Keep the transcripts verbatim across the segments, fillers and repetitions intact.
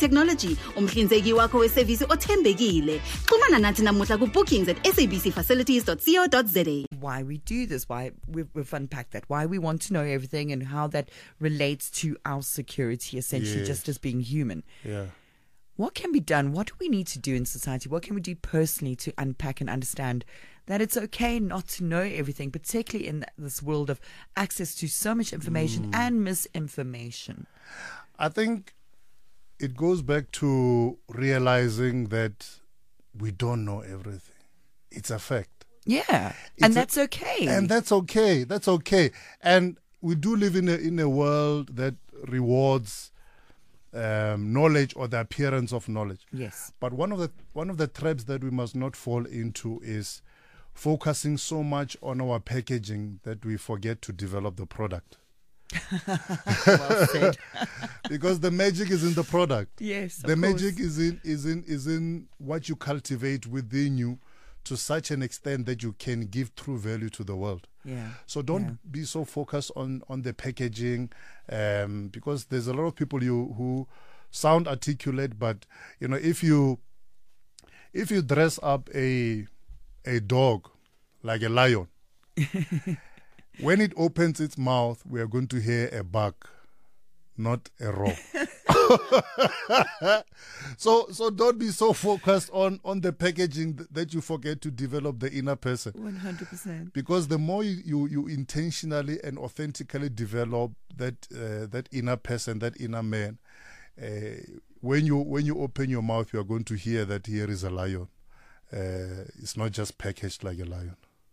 technology, umhlinzeki wakho wesevisi othembekile. Xhumana nathi namuhla ku bookings at s a b c facilities dot co dot z a. Why we do this, why we've, we've unpacked that, why we want to know everything and how that relates to our security, essentially, Yes. just as being human. Yeah. What can be done? What do we need to do in society? What can we do personally to unpack and understand that it's okay not to know everything, particularly in this world of access to so much information mm. and misinformation? I think it goes back to realizing that we don't know everything. It's a fact. Yeah, It's and a, that's okay. And that's okay. That's okay. And we do live in a in a world that rewards um, knowledge or the appearance of knowledge. Yes. But one of the one of the traps that we must not fall into is focusing so much on our packaging that we forget to develop the product. Well said. Because the magic is in the product. Yes, the of magic course. is in is in is in what you cultivate within you to such an extent that you can give true value to the world. Yeah. So don't yeah. be so focused on on the packaging, um, because there's a lot of people you who sound articulate, but you know if you if you dress up a a dog like a lion, when it opens its mouth, we are going to hear a bark, not a roar. so so don't be so focused on on the packaging th- that you forget to develop the inner person. one hundred percent. Because the more you, you, you intentionally and authentically develop that uh, that inner person, that inner man, uh, when you when you open your mouth, you are going to hear that here is a lion. Uh, it's not just packaged like a lion.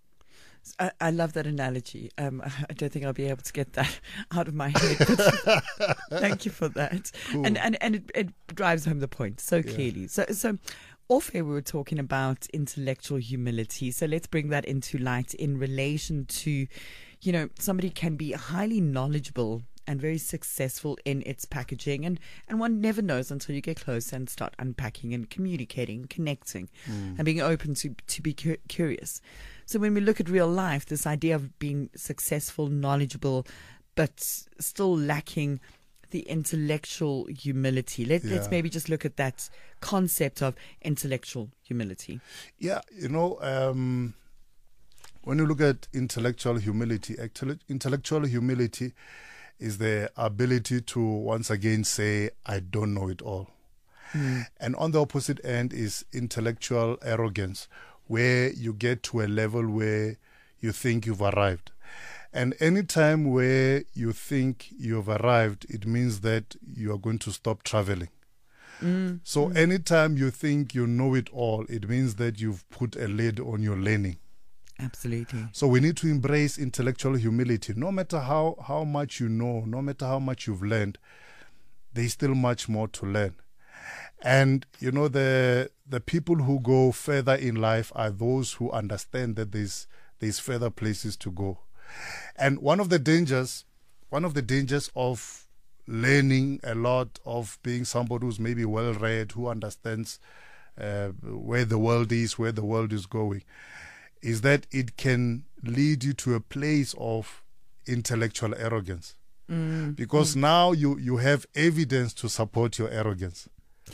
I, I love that analogy. Um, I don't think I'll be able to get that out of my head. But thank you for that. Cool. And and, and it, it drives home the point so clearly. Yeah. So so off air we were talking about intellectual humility. So let's bring that into light in relation to, you know, somebody can be highly knowledgeable and very successful in its packaging, and, and one never knows until you get close and start unpacking and communicating, connecting, mm. and being open to, to be cu- curious. So when we look at real life, this idea of being successful, knowledgeable, but still lacking the intellectual humility. Let, yeah. Let's maybe just look at that concept of intellectual humility. Yeah, you know, um, when you look at intellectual humility, intellectual humility is the ability to once again say, I don't know it all. Mm. And on the opposite end is intellectual arrogance, where you get to a level where you think you've arrived. And any time where you think you've arrived, it means that you are going to stop traveling. Mm. So mm. anytime you think you know it all, it means that you've put a lid on your learning. Absolutely. So we need to embrace intellectual humility. No matter how, how much you know, no matter how much you've learned, there's still much more to learn. And, you know, the the people who go further in life are those who understand that there's there's further places to go. And one of the dangers, one of the dangers of learning a lot, of being somebody who's maybe well-read, who understands uh, where the world is, where the world is going, is that it can lead you to a place of intellectual arrogance. Mm, because mm. now you, you have evidence to support your arrogance.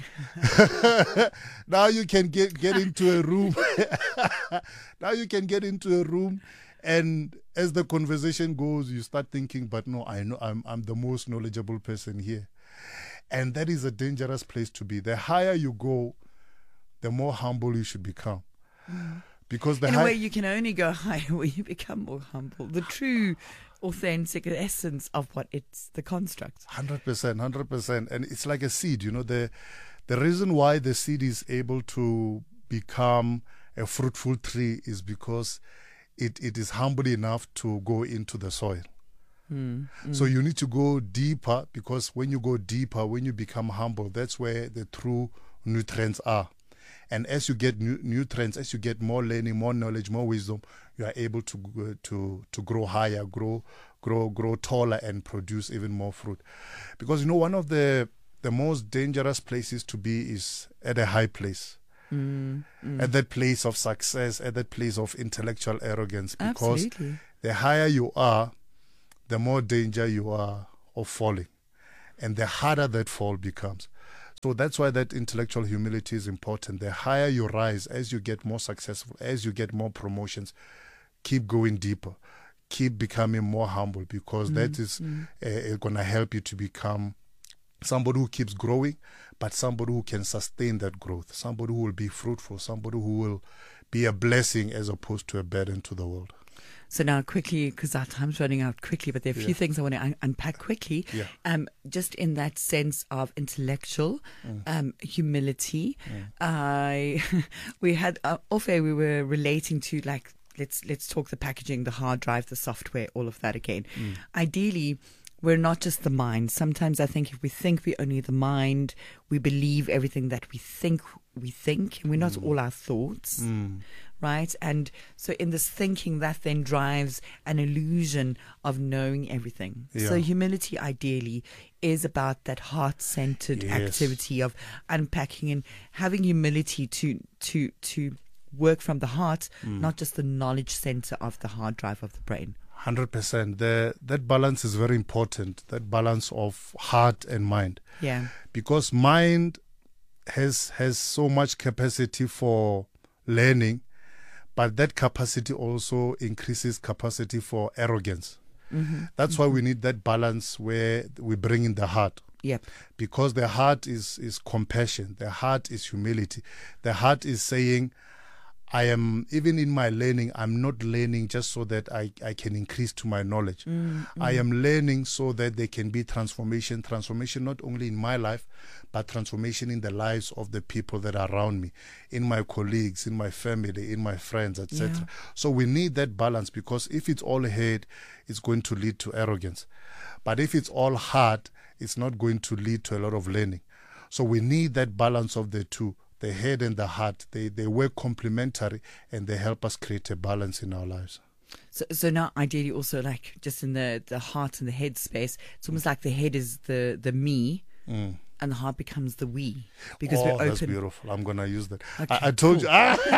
Now you can get, get into a room. Now you can get into a room, and as the conversation goes, you start thinking, but no, I know I'm I'm the most knowledgeable person here. And that is a dangerous place to be. The higher you go, the more humble you should become. Mm. Because the in high- a way, you can only go higher where you become more humble. The true, authentic essence of what it's the construct. Hundred percent, hundred percent, and it's like a seed. You know, the the reason why the seed is able to become a fruitful tree is because it it is humble enough to go into the soil. Mm, mm. So you need to go deeper, because when you go deeper, when you become humble, that's where the true nutrients are. And as you get nu- nutrients, as you get more learning, more knowledge, more wisdom, you are able to uh, to to grow higher, grow grow grow taller, and produce even more fruit. Because you know, one of the the most dangerous places to be is at a high place, mm, mm. at that place of success, at that place of intellectual arrogance. Because Absolutely. the higher you are, the more danger you are of falling, and the harder that fall becomes. So that's why that intellectual humility is important. The higher you rise, as you get more successful, as you get more promotions, keep going deeper, keep becoming more humble, because mm, that is mm. uh, going to help you to become somebody who keeps growing, but somebody who can sustain that growth, somebody who will be fruitful, somebody who will be a blessing as opposed to a burden to the world. So now quickly, because our time's running out quickly, but there are a few yeah. things I want to un- unpack quickly. Yeah. Um, just in that sense of intellectual mm. um, humility, mm. I we had uh, off air we were relating to like let's let's talk the packaging, the hard drive, the software, all of that again. Mm. Ideally, we're not just the mind. Sometimes I think if we think we're only the mind, we believe everything that we think we think, and we're not mm. all our thoughts. Mm. Right? And so in this thinking, that then drives an illusion of knowing everything. Yeah. So humility ideally is about that heart-centered yes. activity of unpacking and having humility to to to work from the heart, mm. not just the knowledge center of the hard drive of the brain. one hundred percent. The, that balance is very important, that balance of heart and mind. Yeah. Because mind has has so much capacity for learning, but that capacity also increases capacity for arrogance. Mm-hmm. That's mm-hmm. why we need that balance where we bring in the heart. Yep. Because the heart is, is compassion. The heart is humility. The heart is saying, I am, even in my learning, I'm not learning just so that I, I can increase to my knowledge. Mm-hmm. I am learning so that there can be transformation, transformation not only in my life, but transformation in the lives of the people that are around me, in my colleagues, in my family, in my friends, et cetera. Yeah. So we need that balance, because if it's all head, it's going to lead to arrogance. But if it's all heart, it's not going to lead to a lot of learning. So we need that balance of the two. The head and the heart, they, they work complementary, and they help us create a balance in our lives. So so now ideally also like just in the, the heart and the head space, it's almost like the head is the, the me mm. and the heart becomes the we. Because oh, we're open. That's beautiful. I'm going to use that. Okay, I, I told cool. you.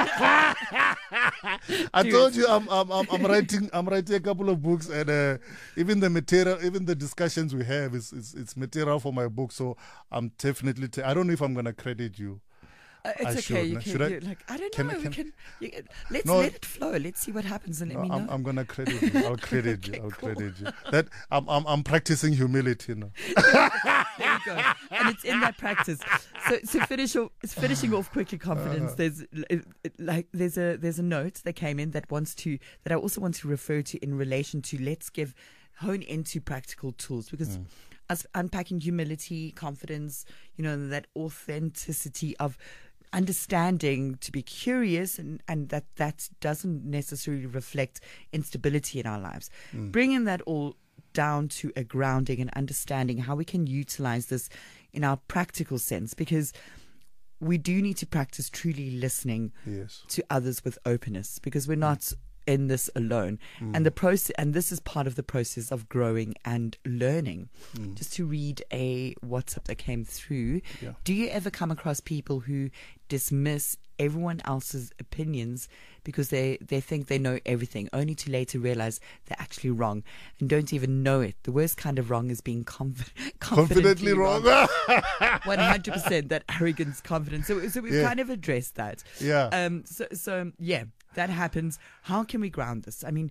I told you I'm, I'm, I'm, I'm writing I'm writing a couple of books, and uh, even the material, even the discussions we have is, is it's material for my book. So I'm definitely, t- I don't know if I'm going to credit you. Uh, it's I okay. should. You Should can, I? you, like, I don't can, know. can, we can, you, let's no, let it flow. Let's see what happens and let no, me know. I'm, I'm gonna credit you. I'll credit okay, you. I'll cool. credit you. That I'm I'm I'm practicing humility now. There you go. And it's in that practice. So so finish off, finishing off quickly. Confidence. Uh, there's like there's a there's a note that came in that wants to that I also want to refer to in relation to let's give hone into practical tools, because. Mm. Us unpacking humility, confidence, you know, that authenticity of understanding to be curious, and, and that that doesn't necessarily reflect instability in our lives. Mm. Bringing that all down to a grounding and understanding how we can utilize this in our practical sense, because we do need to practice truly listening yes. to others with openness, because we're not in this alone. Mm. And the process, and this is part of the process of growing and learning. Mm. Just to read a WhatsApp that came through. Yeah. Do you ever come across people who dismiss everyone else's opinions because they, they think they know everything, only to later realize they're actually wrong and don't even know it? The worst kind of wrong is being conf- confidently, confidently wrong. one hundred percent that arrogance, confidence. So, so we've yeah. kind of addressed that. Yeah. Um. So, so yeah. That happens. How can we ground this? I mean,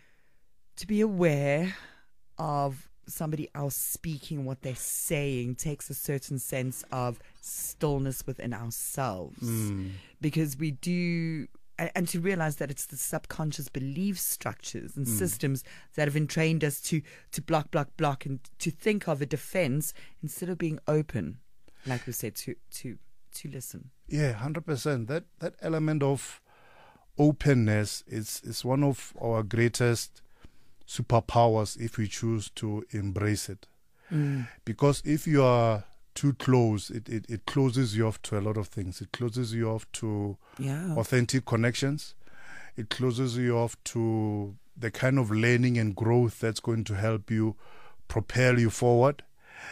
to be aware of somebody else speaking what they're saying takes a certain sense of stillness within ourselves, mm. because we do, and, and to realize that it's the subconscious belief structures and mm. systems that have entrained us to to block, block, block, and to think of a defense instead of being open, like we said, to to to listen. Yeah, one hundred percent. That that element of openness is, is one of our greatest superpowers if we choose to embrace it. Mm. Because if you are too close, it, it, it closes you off to a lot of things. It closes you off to yeah. authentic connections. It closes you off to the kind of learning and growth that's going to help you propel you forward.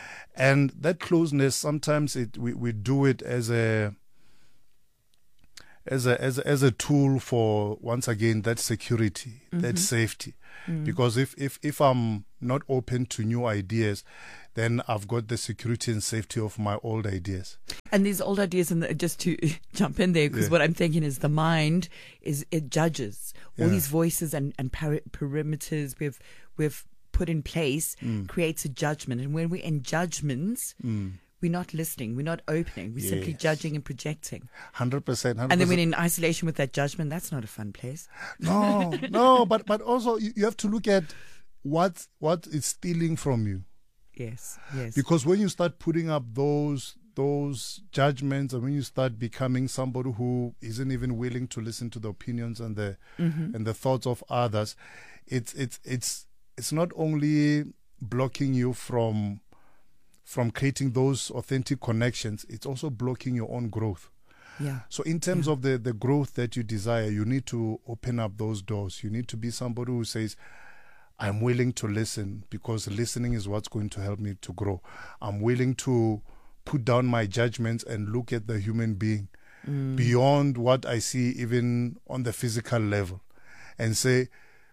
And that closeness, sometimes it we, we do it as a as a as a, as a tool for, once again, that security, mm-hmm. that safety. Mm. Because if, if if I'm not open to new ideas, then I've got the security and safety of my old ideas. And these old ideas, and the, just to jump in there, because yeah. what I'm thinking is the mind is it judges all yeah. these voices and and par- perimeters we've we've put in place mm. creates a judgment, and when we're in judgments. Mm. We're not listening. We're not opening. We're yes. simply judging and projecting. one hundred percent. one hundred percent. And then when in isolation with that judgment, that's not a fun place. No, no. But but also you, you have to look at what what is stealing from you. Yes, yes. Because when you start putting up those those judgments, and when you start becoming somebody who isn't even willing to listen to the opinions and the mm-hmm. and the thoughts of others, it's it's it's it's not only blocking you from. from creating those authentic connections, it's also blocking your own growth. Yeah. So in terms yeah. of the, the growth that you desire, you need to open up those doors. You need to be somebody who says, I'm willing to listen, because listening is what's going to help me to grow. I'm willing to put down my judgments and look at the human being mm. beyond what I see even on the physical level, and say,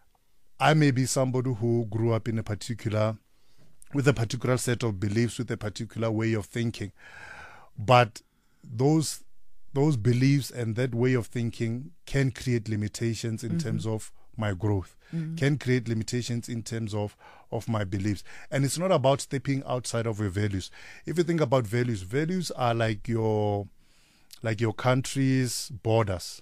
I may be somebody who grew up in a particular with a particular set of beliefs, with a particular way of thinking. But those those beliefs and that way of thinking can create limitations in mm-hmm. terms of my growth, mm-hmm. can create limitations in terms of, of my beliefs. And it's not about stepping outside of your values. If you think about values, values are like your like your country's borders.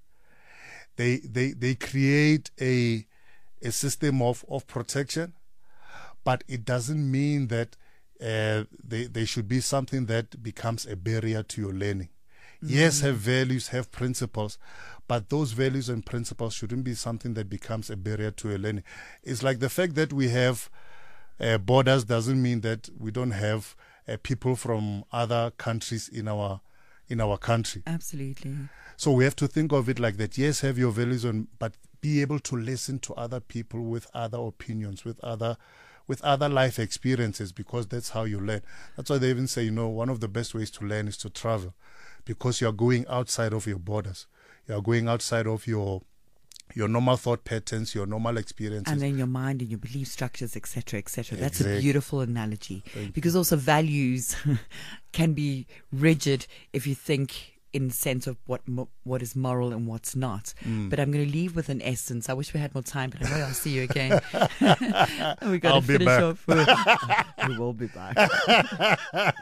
They they they create a a system of, of protection. But it doesn't mean that uh, they, they should be something that becomes a barrier to your learning. Mm-hmm. Yes, have values, have principles, but those values and principles shouldn't be something that becomes a barrier to your learning. It's like the fact that we have uh, borders doesn't mean that we don't have uh, people from other countries in our in our country. Absolutely. So we have to think of it like that. Yes, have your values, on, but be able to listen to other people with other opinions, with other with other life experiences, because that's how you learn. That's why they even say, you know, one of the best ways to learn is to travel, because you're going outside of your borders. You're going outside of your your normal thought patterns, your normal experiences. And then your mind and your belief structures, et cetera, et cetera. That's Exactly. a beautiful analogy. Thank because also values can be rigid if you think in the sense of what mo- what is moral and what's not. Mm. But I'm going to leave with an essence. I wish we had more time, but I know I'll see you again. we got I'll to be finish back. off. With, we will be back.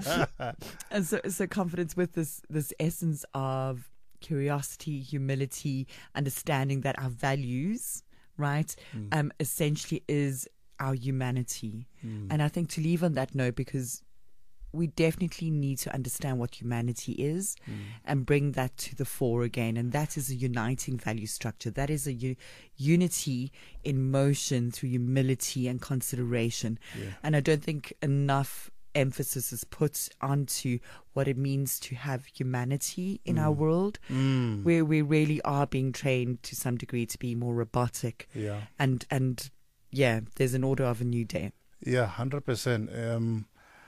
And so, so confidence with this this essence of curiosity, humility, understanding that our values, right, mm. um, essentially is our humanity. Mm. And I think to leave on that note, because we definitely need to understand what humanity is mm. and bring that to the fore again. And that is a uniting value structure. That is a u- unity in motion through humility and consideration. Yeah. And I don't think enough emphasis is put onto what it means to have humanity in mm. our world, mm. where we really are being trained to some degree to be more robotic. Yeah. And, and yeah, there's an order of a new day. Yeah, one hundred percent. Um,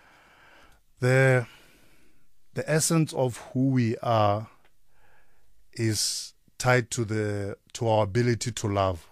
The the essence of who we are is tied to the to our ability to love.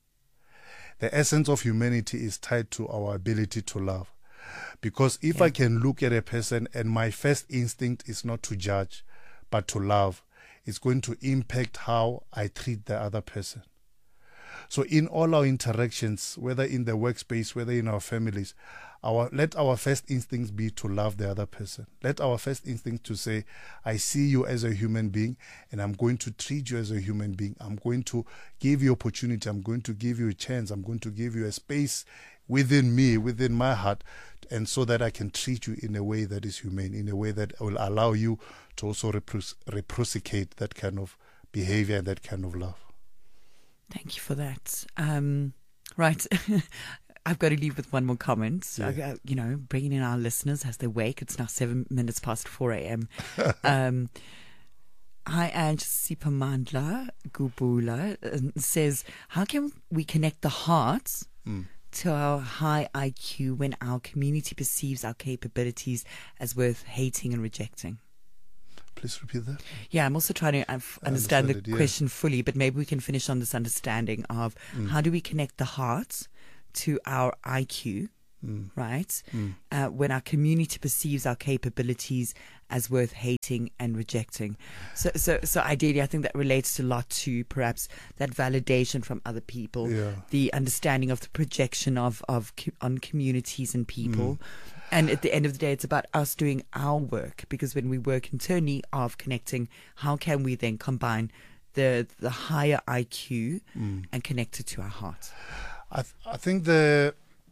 The essence of humanity is tied to our ability to love. Because if Yeah. I can look at a person and my first instinct is not to judge, but to love, it's going to impact how I treat the other person. So in all our interactions, whether in the workspace, whether in our families, our let our first instincts be to love the other person. Let our first instinct to say, I see you as a human being, and I'm going to treat you as a human being. I'm going to give you opportunity. I'm going to give you a chance. I'm going to give you a space within me, within my heart, and so that I can treat you in a way that is humane, in a way that will allow you to also repro- reciprocate that kind of behavior and that kind of love. Thank you for that. Um, right. I've got to leave with one more comment. So, Yeah. uh, you know, bringing in our listeners as they wake. It's now seven minutes past four a.m. um, Hi, Ange Sipamandla Gubula uh, says, how can we connect the heart mm. to our high I Q when our community perceives our capabilities as worth hating and rejecting? please repeat that. Yeah, I'm also trying to uh, understand, understand the it, yeah. question fully, but maybe we can finish on this understanding of Mm. how do we connect the heart to our I Q, Mm. right? Mm. Uh, when our community perceives our capabilities as worth hating and rejecting. So, so, so ideally, I think that relates a lot to perhaps that validation from other people, Yeah. the understanding of the projection of, of co- on communities and people. Mm. And at the end of the day, it's about us doing our work, because when we work internally of connecting, how can we then combine the the higher I Q Mm. and connect it to our heart? I th- I think the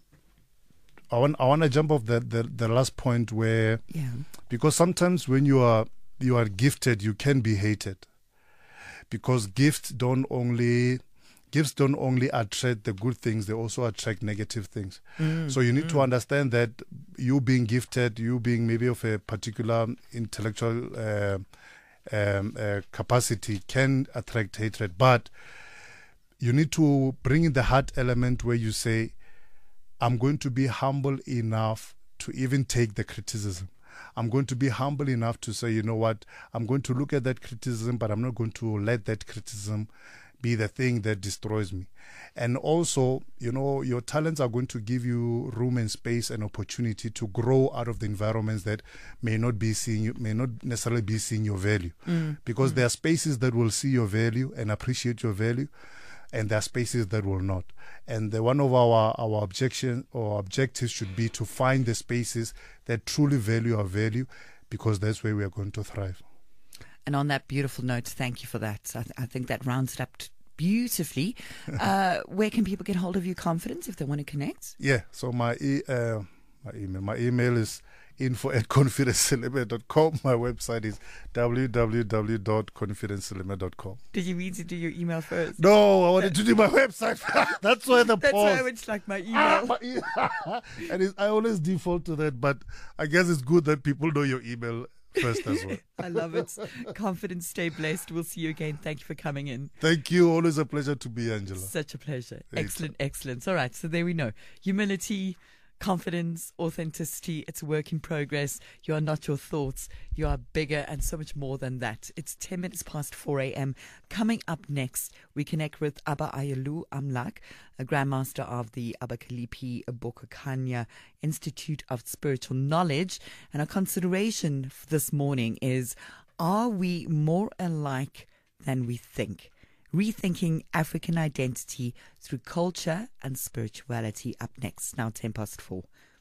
I want I want to jump off the, the the last point where, Yeah. because sometimes when you are you are gifted, you can be hated, because gifts don't only gifts don't only attract the good things, they also attract negative things. Mm, So you need mm. to understand that you being gifted, you being maybe of a particular intellectual uh, um, uh, capacity can attract hatred, but you need to bring in the heart element where you say, I'm going to be humble enough to even take the criticism. I'm going to be humble enough to say, you know what, I'm going to look at that criticism, but I'm not going to let that criticism be the thing that destroys me. And also, you know, your talents are going to give you room and space and opportunity to grow out of the environments that may not be seeing you, may not necessarily be seeing your value. Mm. Because Mm. there are spaces that will see your value and appreciate your value, and there are spaces that will not. And the, one of our, our objection or objectives should be to find the spaces that truly value our value, because that's where we are going to thrive. And on that beautiful note, thank you for that. I, th- I think that rounds it up t- beautifully. Uh, where can people get hold of your Confidence if they want to connect? Yeah, so my e- uh, my email my email is info at confidenceceleme dot com. My website is w w w dot confidenceceleme dot com. Did you mean to do your email first? No, I wanted to do my website. That's why the That's pause. why I went like my Ah, email. my e- and it's, I always default to that, but I guess it's good that people know your email first as well. I love it. Confidence, stay blessed. We'll see you again. Thank you for coming in. Thank you. Always a pleasure to be Angela. Such a pleasure. Thanks. Excellent, excellent. All right, so there we know. Humility, confidence, authenticity, it's a work in progress. You are not your thoughts. You are bigger and so much more than that. It's ten minutes past four a.m. Coming up next, we connect with Abba Ayalu Amlak, a Grandmaster of the Abakalipi Bokakanya Institute of Spiritual Knowledge. And our consideration for this morning is, are we more alike than we think? Rethinking African identity through culture and spirituality. Up next, now ten past four.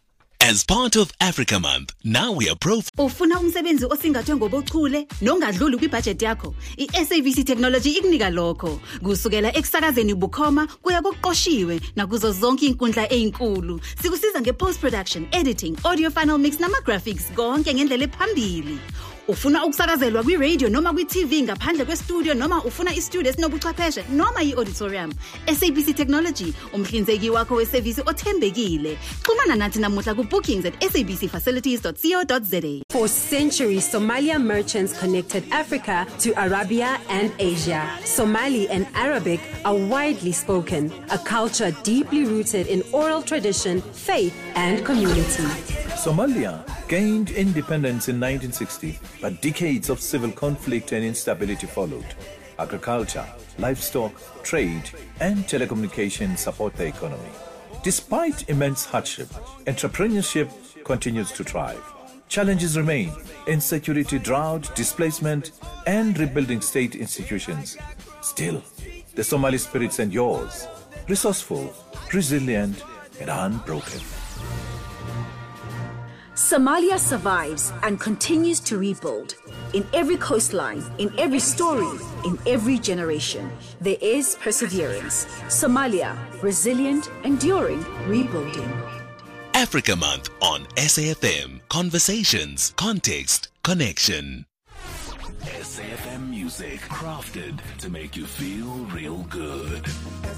As part of Africa Month, now we are pro. Ufuna umsebenzi osingathwe ngobuchule nongadluli kwibudget yakho? I-S A B C Technology ikunika lokho. Kusukela ekusakazeni bukhoma kuya koqoshiwe nakuzo zonke inkundla ezinkulu. Sikusiza nge-post production, editing, audio final mix nama-graphics konke ngendlela ephambili. Ufuna ukusakazelwa kwi-radio noma kwi-T V ngaphandle kwe-studio, noma ufuna i-studio esinobuchwepheshe noma i-auditorium? S A B C Technology, umhlinzeki wakho wesevisi othembekile. Xhumana nathi namuhla ku-bookings at s a b c facilities dot co dot z a. For centuries, Somalia merchants connected Africa to Arabia and Asia. Somali and Arabic are widely spoken, a culture deeply rooted in oral tradition, faith, and community. Somalia gained independence in nineteen sixty, but decades of civil conflict and instability followed. Agriculture, livestock, trade, and telecommunications support the economy. Despite immense hardship, entrepreneurship continues to thrive. Challenges remain: insecurity, drought, displacement, and rebuilding state institutions. Still, the Somali spirit endures, resourceful, resilient, and unbroken. Somalia survives and continues to rebuild. In every coastline, in every story, in every generation, there is perseverance. Somalia, resilient, enduring, rebuilding. Africa Month on S A F M. Conversations, context, connection. S A F M music, crafted to make you feel real good.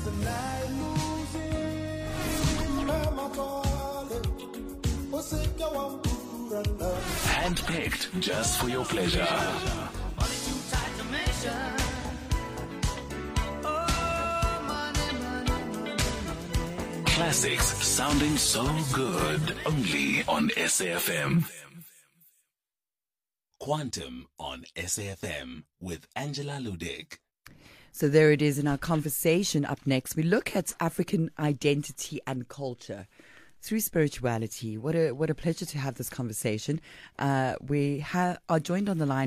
Handpicked just for your pleasure. Classics sounding so good, only on S A F M. Quantum on S A F M with Angela Ludick. So there it is in our conversation. Up next, we look at African identity and culture through spirituality. What a what a pleasure to have this conversation. Uh, we ha- are joined on the line